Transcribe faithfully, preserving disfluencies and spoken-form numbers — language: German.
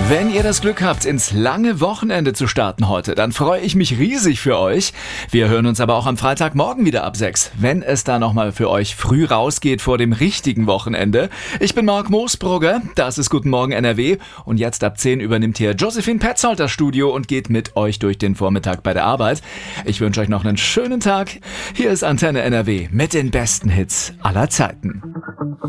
Wenn ihr das Glück habt, ins lange Wochenende zu starten heute, dann freue ich mich riesig für euch. Wir hören uns aber auch am Freitagmorgen wieder ab sechs, wenn es da nochmal für euch früh rausgeht vor dem richtigen Wochenende. Ich bin Marc Moosbrugger, das ist Guten Morgen N R W und jetzt ab zehn übernimmt hier Josephine Petzold das Studio und geht mit euch durch den Vormittag bei der Arbeit. Ich wünsche euch noch einen schönen Tag. Hier ist Antenne N R W mit den besten Hits aller Zeiten.